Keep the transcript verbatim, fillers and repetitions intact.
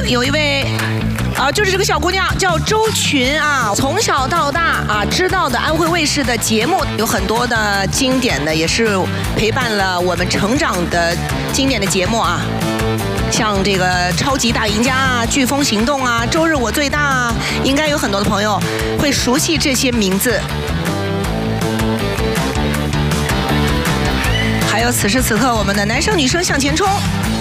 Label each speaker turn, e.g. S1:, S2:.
S1: 有一位。啊，就是这个小姑娘叫周群啊，从小到大啊，知道的安徽卫视的节目有很多的经典的，也是陪伴了我们成长的经典的节目啊，像这个超级大赢家啊、飓风行动啊、周日我最大啊，应该有很多的朋友会熟悉这些名字。还有此时此刻我们的男生女生向前冲。